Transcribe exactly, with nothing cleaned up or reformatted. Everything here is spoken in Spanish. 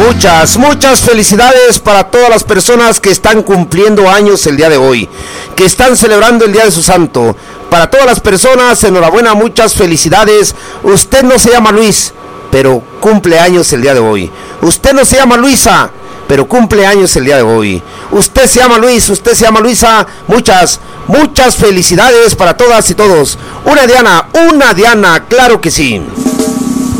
Muchas, muchas felicidades para todas las personas que están cumpliendo años el día de hoy, que están celebrando el día de su santo. Para todas las personas, enhorabuena, muchas felicidades. Usted no se llama Luis, pero cumple años el día de hoy. Usted no se llama Luisa, pero cumple años el día de hoy. Usted se llama Luis, usted se llama Luisa. Muchas, muchas felicidades para todas y todos. Una Diana, una Diana, claro que sí.